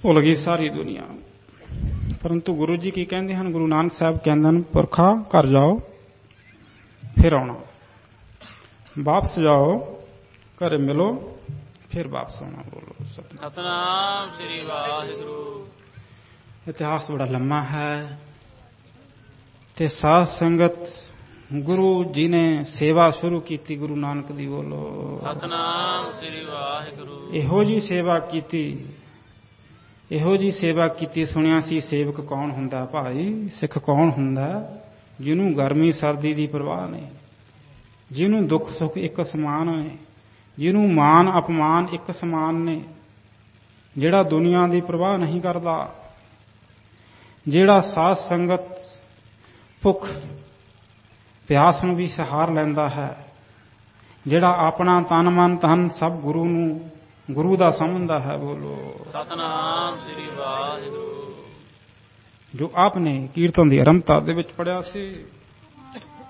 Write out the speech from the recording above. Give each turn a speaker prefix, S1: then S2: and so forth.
S1: ਭੁੱਲ ਗਈ ਸਾਰੀ ਦੁਨੀਆ। ਪਰੰਤੂ ਗੁਰੂ ਜੀ ਕੀ ਕਹਿੰਦੇ ਹਨ? ਗੁਰੂ ਨਾਨਕ ਸਾਹਿਬ ਕਹਿੰਦੇ ਹਨ, ਪੁਰਖਾ ਘਰ ਜਾਓ ਫਿਰ ਆਉਣਾ, ਵਾਪਸ ਜਾਓ ਘਰੇ ਮਿਲੋ ਫਿਰ ਵਾਪਸ ਆਉਣਾ। ਬੋਲੋ
S2: ਸਤਿਨਾਮ ਸ੍ਰੀ ਵਾਹਿਗੁਰੂ।
S1: ਇਤਿਹਾਸ ਬੜਾ ਲੰਮਾ ਹੈ ਤੇ ਸਾਧ ਸੰਗਤ ਗੁਰੂ ਜੀ ਨੇ ਸੇਵਾ ਸ਼ੁਰੂ ਕੀਤੀ ਗੁਰੂ ਨਾਨਕ ਦੀ। ਬੋਲੋ
S2: ਸਤਿਨਾਮ ਸ੍ਰੀ ਵਾਹਿਗੁਰੂ।
S1: ਇਹੋ ਜੀ ਸੇਵਾ ਕੀਤੀ, ਇਹੋ ਜੀ ਸੇਵਾ ਕੀਤੀ। ਸੁਣਿਆ ਸੀ ਸੇਵਕ ਕੌਣ ਹੁੰਦਾ ਭਾਈ? ਸਿੱਖ ਕੌਣ ਹੁੰਦਾ? ਜਿਹਨੂੰ ਗਰਮੀ ਸਰਦੀ ਦੀ ਪਰਵਾਹ ਨਹੀਂ, ਜਿਹਨੂੰ ਦੁੱਖ ਸੁੱਖ ਇੱਕ ਸਮਾਨ ਨੇ, ਜਿਹਨੂੰ ਮਾਨ ਅਪਮਾਨ ਇੱਕ ਸਮਾਨ ਨੇ, ਜਿਹੜਾ ਦੁਨੀਆ ਦੀ ਪਰਵਾਹ ਨਹੀਂ ਕਰਦਾ, ਜਿਹੜਾ ਸਾਧ ਸੰਗਤ ਭੁੱਖ ਪਿਆਸ ਨੂੰ ਵੀ ਸਹਾਰ ਲੈਂਦਾ ਹੈ, ਜਿਹੜਾ ਆਪਣਾ ਤਨ ਮਨ ਧਨ ਸਭ ਗੁਰੂ ਨੂੰ ਗੁਰੂ ਦਾ ਸਮਝਦਾ ਹੈ। ਬੋਲੋ
S2: ਸਤਿਨਾਮ ਸ੍ਰੀ ਵਾਹਿਗੁਰੂ।
S1: ਜੋ ਆਪਨੇ ਕੀਰਤਨ ਦੀ ਆਰੰਭਤਾ ਦੇ ਵਿੱਚ ਪੜਿਆ ਸੀ।